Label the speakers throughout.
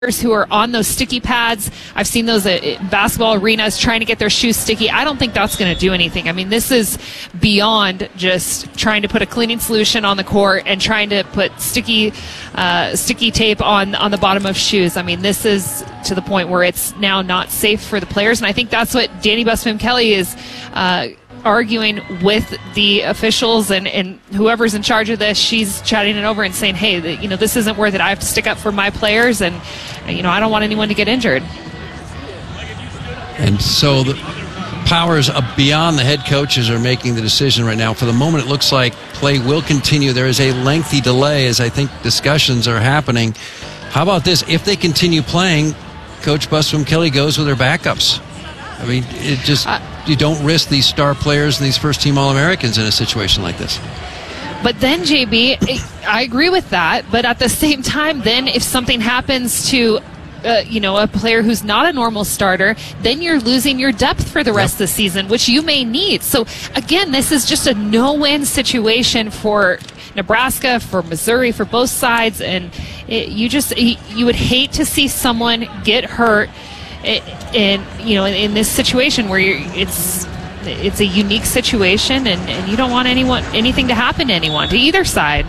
Speaker 1: who are on those sticky pads. I've seen those at basketball arenas trying to get their shoes sticky. I don't think that's going to do anything. I mean, this is beyond just trying to put a cleaning solution on the court and trying to put sticky tape on the bottom of shoes. I mean, this is to the point where it's now not safe for the players, and I think that's what Danny Busby-Kelly is arguing with the officials and whoever's in charge of this. She's chatting it over and saying, hey, this isn't worth it. I have to stick up for my players, and I don't want anyone to get injured.
Speaker 2: And so the powers beyond the head coaches are making the decision right now. For the moment, it looks like play will continue. There is a lengthy delay as I think discussions are happening. How about this? If they continue playing, Coach Busby-Kelly goes with their backups. I mean, it just you don't risk these star players and these first-team All-Americans in a situation like this.
Speaker 1: But then, JB, I agree with that. But at the same time, then if something happens to a player who's not a normal starter, then you're losing your depth for the rest of the season, which you may need. So, again, this is just a no-win situation for Nebraska, for Missouri, for both sides. And you would hate to see someone get hurt in this situation where it's a unique situation, and you don't want anything to happen to anyone, to either side.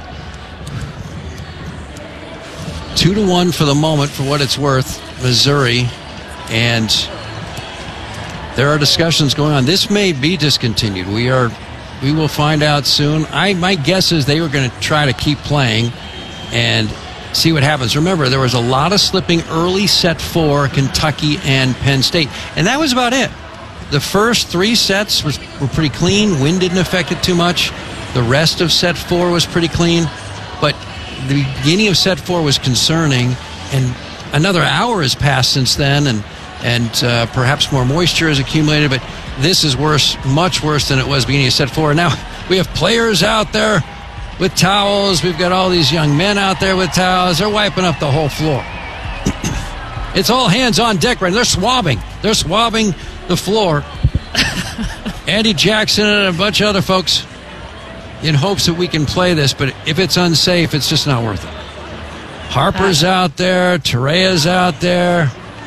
Speaker 2: 2-1 for the moment, for what it's worth, Missouri, and there are discussions going on. This may be discontinued. We will find out soon. My guess is they were going to try to keep playing and see what happens. Remember, there was a lot of slipping early set 4, Kentucky and Penn State, and that was about it. The first 3 sets were pretty clean. Wind didn't affect it too much. The rest of set 4 was pretty clean, but the beginning of set 4 was concerning, and another hour has passed since then, and perhaps more moisture has accumulated, but this is worse, much worse than it was beginning of set 4. Now we have players out there with towels. We've got all these young men out there with towels. They're wiping up the whole floor. It's all hands on deck right now. They're swabbing the floor. Andy Jackson and a bunch of other folks in hopes that we can play this, but if it's unsafe, it's just not worth it. Harper's out there. Terea's out there.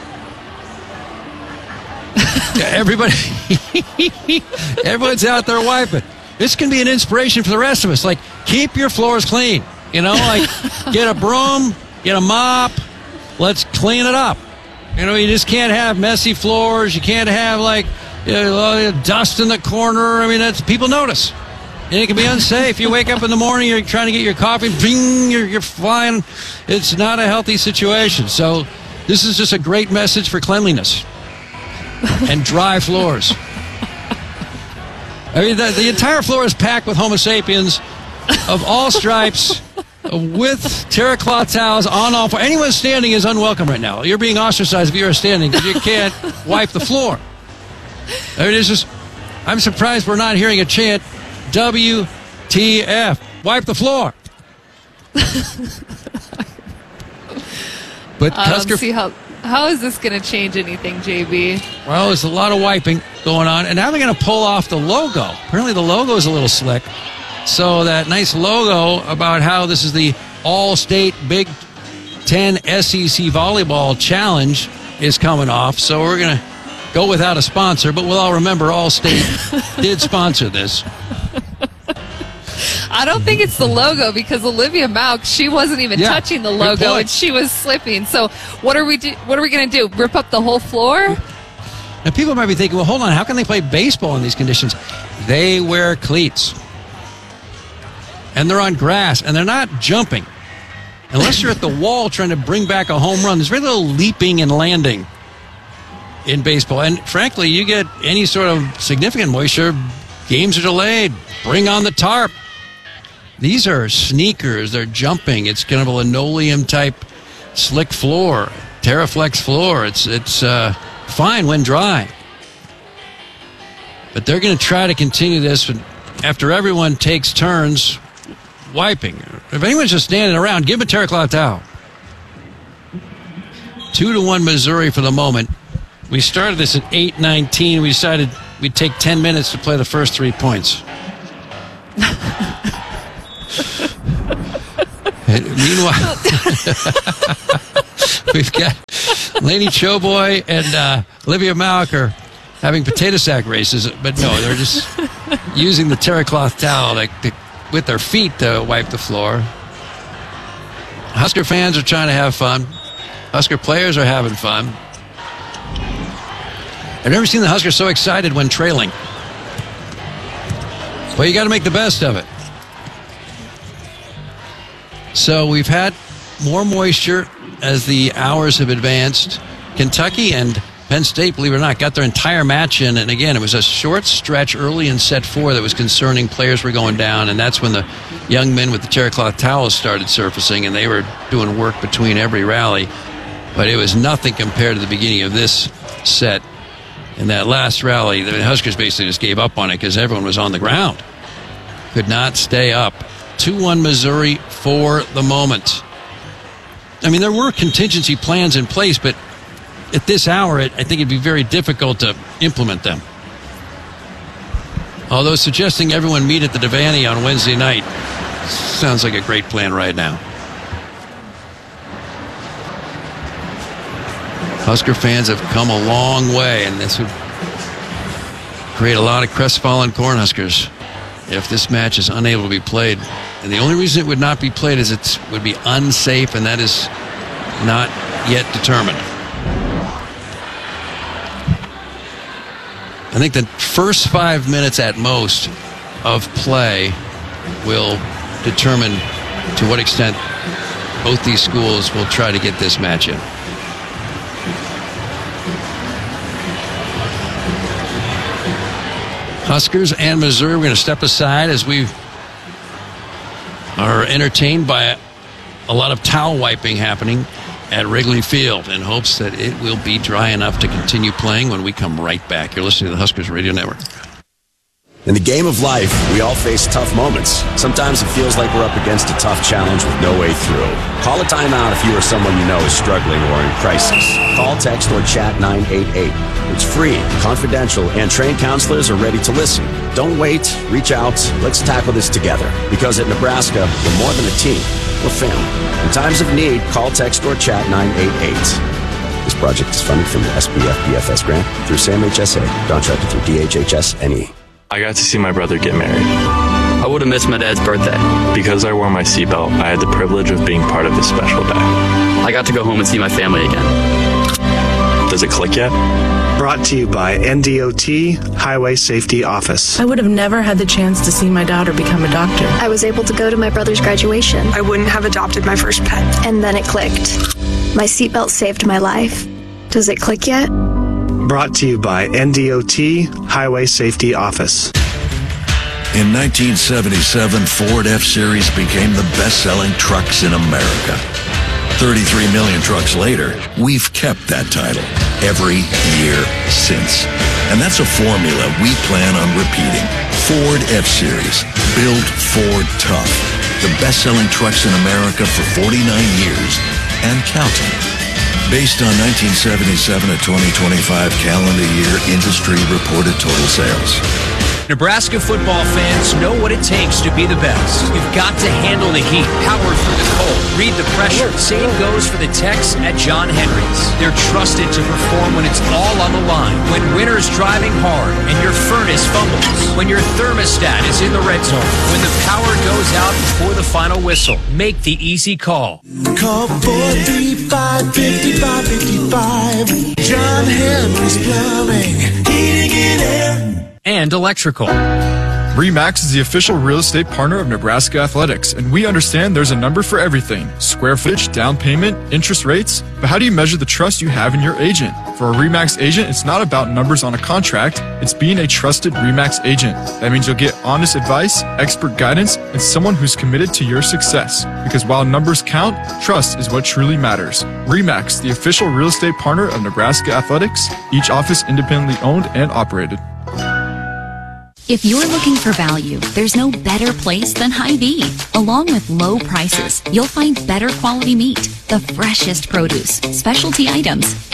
Speaker 2: Everyone's out there wiping. This can be an inspiration for the rest of us. Like, keep your floors clean. Like, get a broom, get a mop. Let's clean it up. You just can't have messy floors. You can't have, dust in the corner. I mean, people notice. And it can be unsafe. You wake up in the morning, you're trying to get your coffee, bing, you're flying. It's not a healthy situation. So this is just a great message for cleanliness and dry floors. I mean, the entire floor is packed with Homo sapiens of all stripes with terracloth towels on all. Anyone standing is unwelcome right now. You're being ostracized if you're standing because you can't wipe the floor. I mean, I'm surprised we're not hearing a chant, WTF, wipe the floor. But Husker...
Speaker 1: How is this going to change anything, JB?
Speaker 2: Well, there's a lot of wiping going on, and now they're going to pull off the logo. Apparently the logo is a little slick. So that nice logo about how this is the All-State Big Ten SEC Volleyball Challenge is coming off. So we're going to go without a sponsor, but we'll all remember All-State did sponsor this.
Speaker 1: I don't think it's the logo, because Olivia Malk, she wasn't even touching the logo, and she was slipping. So what are we going to do? Rip up the whole floor?
Speaker 2: Now people might be thinking, well, hold on, how can they play baseball in these conditions? They wear cleats, and they're on grass, and they're not jumping. Unless you're at the wall trying to bring back a home run, there's very little leaping and landing in baseball. And frankly, you get any sort of significant moisture, games are delayed. Bring on the tarp. These are sneakers. They're jumping. It's kind of a linoleum-type slick floor, Terraflex floor. It's fine when dry. But they're going to try to continue this after everyone takes turns wiping. If anyone's just standing around, give them a terracloth towel. 2-1 Missouri for the moment. We started this at 8:19. We decided we'd take 10 minutes to play the first 3 points. Meanwhile, We've got Lainey Choboy and Olivia Maucker having potato sack races, but no, they're just using the terra cloth towel with their feet to wipe the floor. Husker fans are trying to have fun. Husker players are having fun. I've never seen the Huskers so excited when trailing. Well, you got to make the best of it. So we've had more moisture as the hours have advanced. Kentucky and Penn State, believe it or not, got their entire match in. And again, it was a short stretch early in set 4 that was concerning. Players were going down, and that's when the young men with the terra cloth towels started surfacing, and they were doing work between every rally. But it was nothing compared to the beginning of this set. In that last rally, the Huskers basically just gave up on it because everyone was on the ground. Could not stay up. 2-1 Missouri for the moment. I mean, there were contingency plans in place, but at this hour, I think it'd be very difficult to implement them. Although suggesting everyone meet at the Devaney on Wednesday night sounds like a great plan right now. Husker fans have come a long way, and this would create a lot of crestfallen Cornhuskers if this match is unable to be played. And the only reason it would not be played is it would be unsafe, and that is not yet determined. I think the first 5 minutes at most of play will determine to what extent both these schools will try to get this match in. Huskers and Missouri, we're going to step aside as we are entertained by a lot of towel wiping happening at Wrigley Field in hopes that it will be dry enough to continue playing when we come right back. You're listening to the Huskers Radio Network.
Speaker 3: In the game of life, we all face tough moments. Sometimes it feels like we're up against a tough challenge with no way through. Call a timeout if you or someone you know is struggling or in crisis. Call, text, or chat 988. It's free, confidential, and trained counselors are ready to listen. Don't wait. Reach out. Let's tackle this together. Because at Nebraska, we're more than a team. We're family. In times of need, call, text, or chat 988. This project is funded from the SBF BFS grant through SAM-HSA, contracted through DHHS-NE.
Speaker 4: I got to see my brother get married.
Speaker 5: I would have missed my dad's birthday.
Speaker 4: Because I wore my seatbelt, I had the privilege of being part of this special day.
Speaker 5: I got to go home and see my family again.
Speaker 4: Does it click yet?
Speaker 6: Brought to you by NDOT Highway Safety Office.
Speaker 7: I would have never had the chance to see my daughter become a doctor.
Speaker 8: I was able to go to my brother's graduation.
Speaker 9: I wouldn't have adopted my first pet.
Speaker 8: And then it clicked. My seatbelt saved my life. Does it click yet?
Speaker 6: Brought to you by NDOT Highway Safety Office.
Speaker 10: In 1977, Ford F-Series became the best-selling trucks in America. 33 million trucks later, we've kept that title every year since. And that's a formula we plan on repeating. Ford F-Series, built Ford tough. The best-selling trucks in America for 49 years and counting. Based on 1977 to 2025 calendar year industry reported total sales.
Speaker 11: Nebraska football fans know what it takes to be the best. You've got to handle the heat, power through the cold, read the pressure. Same goes for the techs at John Henry's. They're trusted to perform when it's all on the line. When winter's driving hard and your furnace fumbles. When your thermostat is in the red zone. When the power goes out before the final whistle. Make the easy call.
Speaker 12: Call 435-5555. John Henry's Plumbing, Heating and Air.
Speaker 11: And electrical.
Speaker 13: RE/MAX is the official real estate partner of Nebraska Athletics, and we understand there's a number for everything. Square footage, down payment, interest rates. But how do you measure the trust you have in your agent? For a RE/MAX agent, it's not about numbers on a contract. It's being a trusted RE/MAX agent. That means you'll get honest advice, expert guidance, and someone who's committed to your success. Because while numbers count, trust is what truly matters. RE/MAX, the official real estate partner of Nebraska Athletics, each office independently owned and operated.
Speaker 14: If you're looking for value, there's no better place than Hy-Vee. Along with low prices, you'll find better quality meat, the freshest produce, specialty items,